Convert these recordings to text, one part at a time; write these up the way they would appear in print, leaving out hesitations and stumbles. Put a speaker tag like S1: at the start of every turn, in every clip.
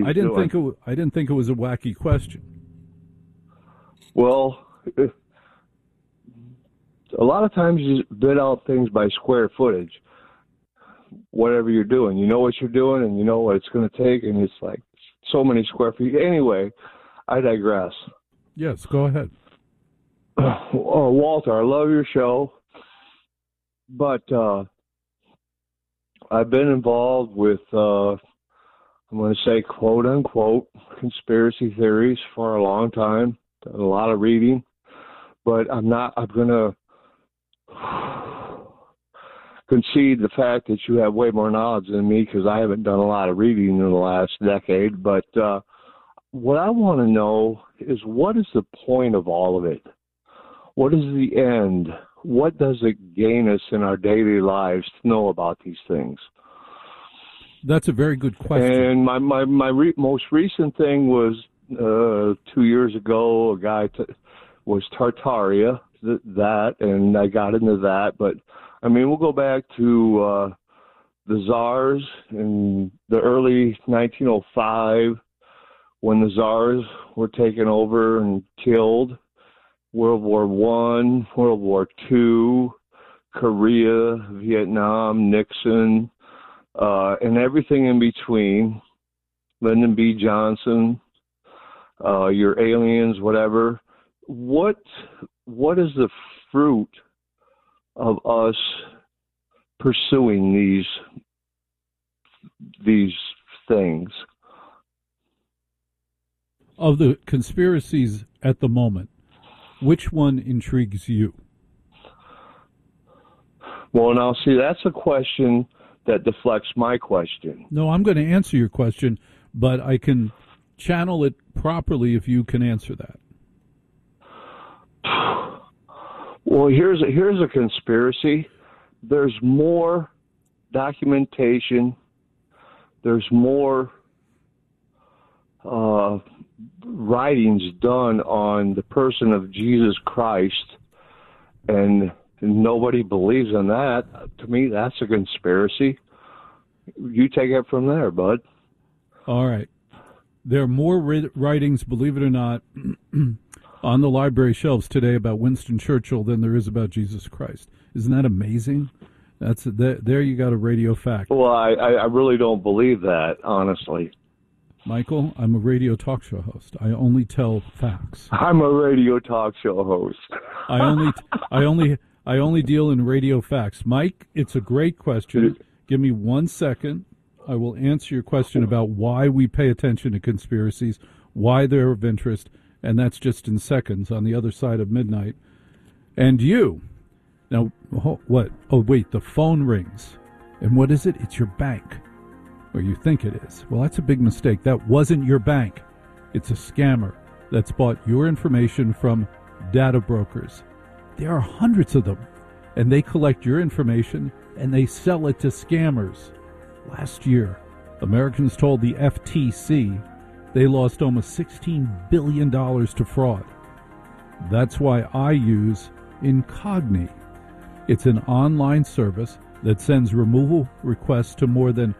S1: I didn't think it was a wacky question.
S2: Well, a lot of times you bid out things by square footage. Whatever you're doing, you know what you're doing, and you know what it's going to take, and it's like so many square feet. Anyway, I digress.
S1: Yes, go ahead.
S2: Walter, I love your show, but I've been involved with, I'm going to say, quote unquote, conspiracy theories for a long time. Done a lot of reading, but I'm going to concede the fact that you have way more knowledge than me because I haven't done a lot of reading in the last decade. But what I want to know is, what is the point of all of it? What is the end? What does it gain us in our daily lives to know about these things?
S1: That's a very good question.
S2: And my most recent thing was 2 years ago. A guy was Tartaria, and I got into that. But I mean, we'll go back to the czars in the early 1905 when the czars were taken over and killed. World War I, World War II, Korea, Vietnam, Nixon, and everything in between. Lyndon B. Johnson, your aliens, whatever. What is the fruit of us pursuing these things?
S1: Of the conspiracies at the moment, which one intrigues you?
S2: Well, now, see, that's a question that deflects my question.
S1: No, I'm going to answer your question, but I can channel it properly if you can answer that.
S2: Well, here's a conspiracy. There's more documentation. There's more writings done on the person of Jesus Christ, and nobody believes in that. To me, that's a conspiracy. You take it from there, bud.
S1: All right. There are more writings, believe it or not, on the library shelves today about Winston Churchill than there is about Jesus Christ. Isn't that amazing? There you got a radio fact.
S2: Well, I really don't believe that, honestly.
S1: Michael, I'm a radio talk show host. I only tell facts.
S2: I'm a radio talk show host.
S1: I only deal in radio facts. Mike, it's a great question. Give me 1 second. I will answer your question about why we pay attention to conspiracies, why they're of interest, and that's just in seconds on the other side of midnight. And you. Now, what? Oh, wait, the phone rings. And what is it? It's your bank. Or you think it is. Well, that's a big mistake. That wasn't your bank. It's a scammer that's bought your information from data brokers. There are hundreds of them, and they collect your information and they sell it to scammers. Last year, Americans told the FTC they lost almost $16 billion to fraud. That's why I use Incogni. It's an online service that sends removal requests to more than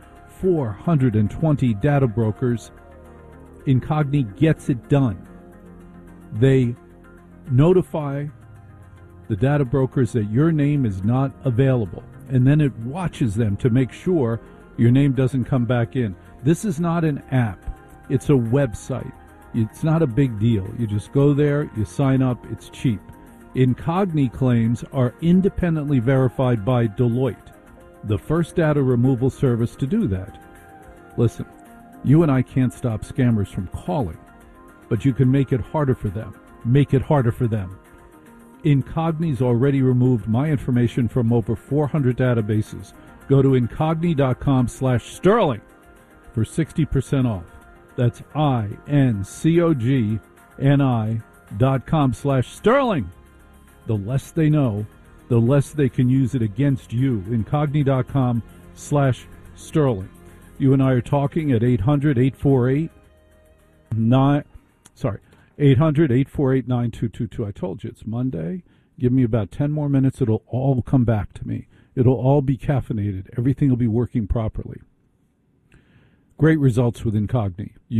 S1: 420 data brokers. Incogni gets it done. They notify the data brokers that your name is not available, and then it watches them to make sure your name doesn't come back in. This is not an app. It's a website. It's not a big deal. You just go there, you sign up, it's cheap. Incogni claims are independently verified by Deloitte, the first data removal service to do that. Listen, you and I can't stop scammers from calling, but you can make it harder for them. Make it harder for them. Incogni's already removed my information from over 400 databases. Go to incogni.com/Sterling for 60% off. That's incogni.com/Sterling. The less they know, the less they can use it against you. Incogni.com/Sterling. You and I are talking at 800-848-9222. I told you it's Monday. Give me about 10 more minutes. It'll all come back to me. It'll all be caffeinated. Everything will be working properly. great results with Incogni.